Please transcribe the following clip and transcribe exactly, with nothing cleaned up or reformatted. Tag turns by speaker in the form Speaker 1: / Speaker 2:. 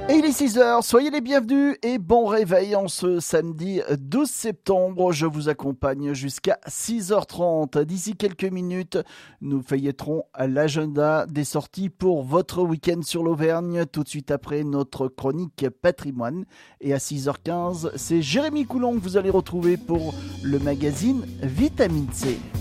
Speaker 1: Et il est six heures, soyez les bienvenus et bon réveil en ce samedi douze septembre. Je vous accompagne jusqu'à six heures trente. D'ici quelques minutes, nous feuilletterons l'agenda des sorties pour votre week-end sur l'Auvergne. Tout de suite après notre chronique patrimoine. Et à six heures quinze, c'est Jérémy Coulon que vous allez retrouver pour le magazine Vitamine C.